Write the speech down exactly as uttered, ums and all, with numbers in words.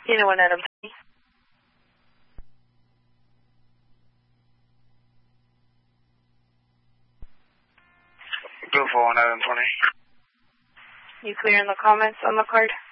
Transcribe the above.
You know one Adam twenty. Blue four one Adam twenty. You clear in the comments on the card?